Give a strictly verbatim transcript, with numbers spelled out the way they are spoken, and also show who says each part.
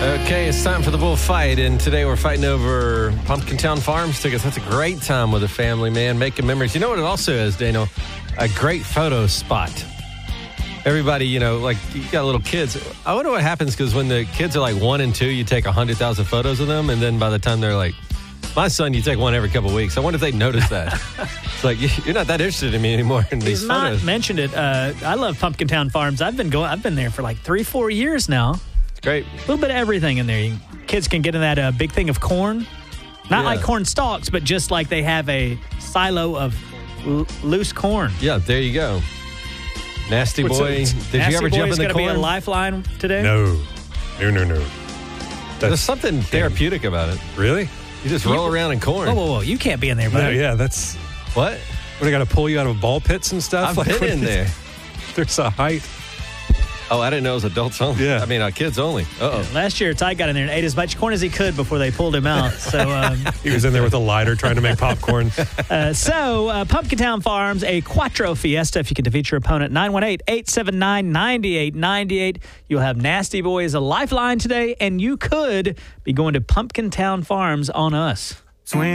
Speaker 1: Okay, it's time for the bullfight, and today we're fighting over Pumpkin Town Farms tickets. That's a great time with the family, man, making memories. You know what it also is, Daniel? A great photo spot. Everybody, you know, like, you got little kids. I wonder what happens, because when the kids are like one and two, you take one hundred thousand photos of them, and then by the time they're like, my son, you take one every couple of weeks. I wonder if they notice that. It's like, you're not that interested in me anymore in these
Speaker 2: He's
Speaker 1: photos.
Speaker 2: not mentioned it. Uh, I love Pumpkin Town Farms. I've been going. I've been there for like three, four years now.
Speaker 1: It's great.
Speaker 2: A little bit of everything in there. You, kids can get in that uh, big thing of corn. Not
Speaker 1: Yeah.
Speaker 2: like corn stalks, but just like they have a silo of l- loose corn.
Speaker 1: Yeah, there you go. Nasty
Speaker 3: What's
Speaker 1: boy.
Speaker 3: that?
Speaker 1: Did
Speaker 2: Nasty
Speaker 1: you ever
Speaker 2: Boy
Speaker 1: jump
Speaker 2: is
Speaker 1: in the
Speaker 2: gonna be a
Speaker 1: corn?
Speaker 2: lifeline today.
Speaker 3: No. No, no, no.
Speaker 1: There's
Speaker 3: That's
Speaker 1: something therapeutic about it.
Speaker 3: really?
Speaker 1: You just roll around in corn.
Speaker 2: Whoa, whoa, whoa! You can't be in there,
Speaker 3: No,
Speaker 2: buddy.
Speaker 3: yeah, that's
Speaker 1: What?
Speaker 3: what I got to pull you out of ball pits and stuff.
Speaker 1: I've
Speaker 3: Like,
Speaker 1: been
Speaker 3: what
Speaker 1: in
Speaker 3: is-
Speaker 1: there.
Speaker 3: There's a height.
Speaker 1: Oh, I didn't know it was adults only.
Speaker 3: Yeah.
Speaker 1: I mean, uh, kids only. Uh-oh.
Speaker 2: Last year, Ty got in there and ate as much corn as he could before they pulled him out. So, um,
Speaker 3: He was in there with a lighter trying to make popcorn.
Speaker 2: uh, so uh, Pumpkin Town Farms, a Quattro Fiesta. If you can defeat your opponent, nine one eight, eight seven nine, nine eight nine eight. You'll have Nasty Boy as a lifeline today, and you could be going to Pumpkin Town Farms on us.